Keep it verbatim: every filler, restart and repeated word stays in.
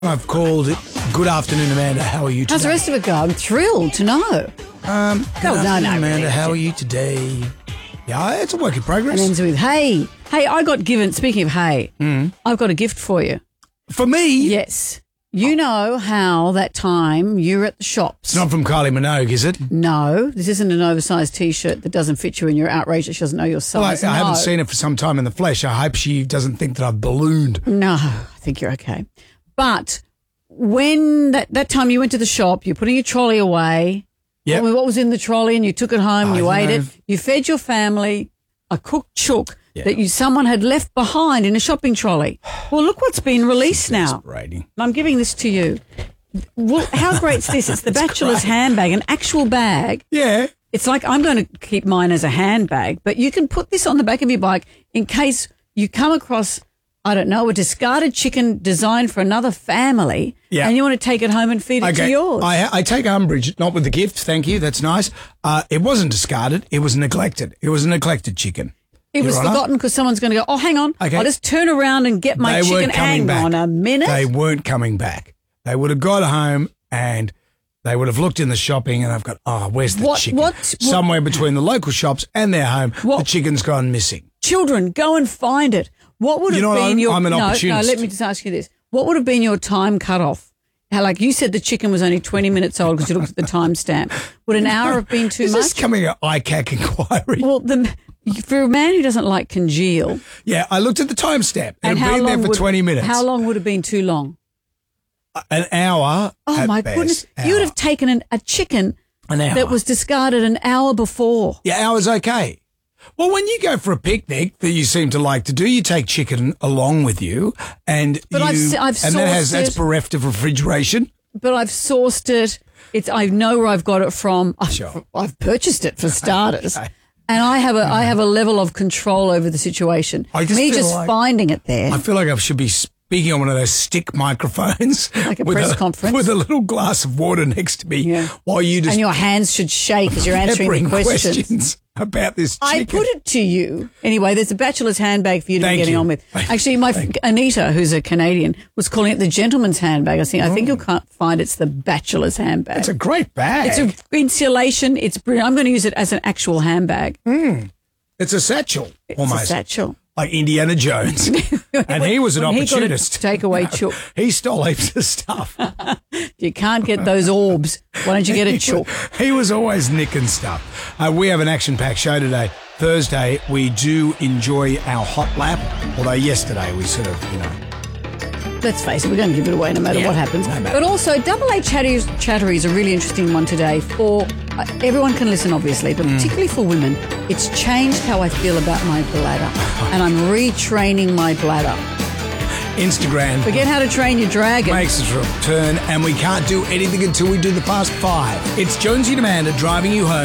I've called it. Good afternoon, Amanda. How are you today? How's the rest of it go? I'm thrilled to know. Um, good No, no, afternoon, no, Amanda. really. How are you today? Yeah, it's a work in And progress. ends with, hey, hey, I got given, speaking of hey, Mm. I've got a gift for you. For me, Yes. You know how that time you were at the shops. it's not from Kylie Minogue, is it? No, this isn't an oversized T-shirt that doesn't fit you and you're outraged that she doesn't know your Well, I, size. I haven't No. seen it for some time in the flesh. I hope she doesn't think that I've ballooned. No, I think you're okay. But when that, that time you went to the shop, you're putting your trolley away. Yep. What, what was in the trolley and you took it home, I you don't ate know. it, you fed your family a cooked chook Yeah. that you someone had left behind in a shopping trolley. Well, look what's been released now. Exasperating. And I'm giving this to you. Well, how great's this? It's the bachelor's great. handbag, an actual bag. Yeah. It's like I'm going to keep mine as a handbag, but you can put this on the back of your bike in case you come across, I don't know, a discarded chicken designed for another family Yeah. and you want to take it home and feed it to yours. I, I take umbrage, not with the gift, thank you, that's nice. Uh, it wasn't discarded, it was neglected. It was a neglected chicken. It was Your Honour? forgotten because someone's going to go, oh, hang on, Okay. I'll just turn around and get my They chicken. weren't coming Hang back. on a minute. They weren't coming back. They would have got home and they would have looked in the shopping and I've got, oh, where's the What- chicken? what- what- Somewhere between the local shops and their home, What- the chicken's gone missing. Children, go and find it. What would You have know what, been I'm- your I'm an no, opportunist. No, let me just ask you this. What would have been your time cutoff? How, like you said, the chicken was only twenty minutes old because you looked at the timestamp. Would an hour have been too Is much? this coming an I C A C inquiry? Well, the, for a man who doesn't like congeal, yeah, I looked at the timestamp. It and had how been there long for would, twenty minutes. How long would have been too long? An hour. Oh at my best. goodness! Hour. You would have taken an, a chicken An hour. that was discarded an hour before. Yeah, hour's okay. Well, when you go for a picnic that you seem to like to do, you take chicken along with you, and But you, I've se- I've and that has sourced that's it. bereft of refrigeration. But I've sourced it. It's I know where I've got it from. I've, Sure. I've purchased it for starters. Okay. And I have a I have a level of control over the situation. I just Me feel just like- finding it there. I feel like I should be speaking on one of those stick microphones, Like a with press conference. with a little glass of water next to me, Yeah. while you just and your hands should shake as you're answering peppering the questions. questions about this chicken. I put it to you. Anyway, there's a bachelor's handbag for you to Thank be getting you. on with. Thank- Actually, my thank- Anita, who's a Canadian, was calling it the gentleman's handbag. I think I think Oh. you'll can't find it's the bachelor's handbag. It's a great bag. It's a insulation. It's brilliant. I'm going to use it as an actual handbag. It's a satchel, It's almost a satchel. like Indiana Jones, and he was an When he got a opportunist. takeaway chook. He stole heaps of stuff. You can't get those orbs. Why don't you get a chook? He was always nicking stuff. Uh, we have an action-packed show today. Thursday, we do enjoy our hot lap, although yesterday we sort of, you know, Let's face it, we're going to give it away no matter Yeah, what happens. no matter. But also, Double A Chattery, Chattery is a really interesting one today for uh, everyone can listen, obviously, Mm. but particularly for women. It's changed how I feel about my bladder, and I'm retraining my bladder. Instagram Forget how to train your dragon. makes its return, and we can't do anything until we do the past five. It's Jonesy and Amanda driving you home.